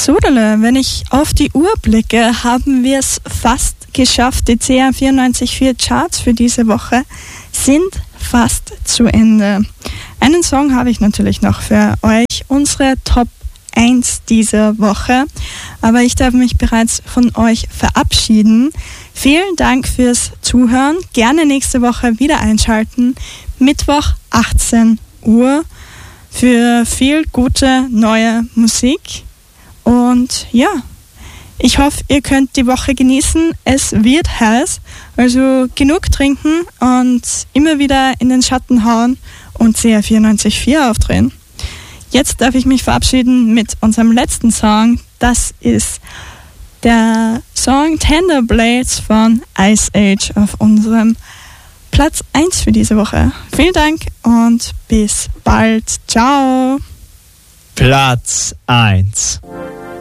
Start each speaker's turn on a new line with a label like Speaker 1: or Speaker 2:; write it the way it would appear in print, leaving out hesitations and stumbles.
Speaker 1: Sodele, wenn ich auf die Uhr blicke, haben wir es fast geschafft. Die CR94.4 Charts für diese Woche sind fast zu Ende. Einen Song habe ich natürlich noch für euch, unsere Top 1 dieser Woche, aber ich darf mich bereits von euch verabschieden. Vielen Dank fürs Zuhören. Gerne nächste Woche wieder einschalten. Mittwoch 18 Uhr für viel gute neue Musik. Und ja, ich hoffe, ihr könnt die Woche genießen. Es wird heiß, also genug trinken und immer wieder in den Schatten hauen und CR94.4 aufdrehen. Jetzt darf ich mich verabschieden mit unserem letzten Song. Das ist der Song Tender Blades von Ice Age auf unserem Platz 1 für diese Woche. Vielen Dank und bis bald. Ciao.
Speaker 2: Platz 1.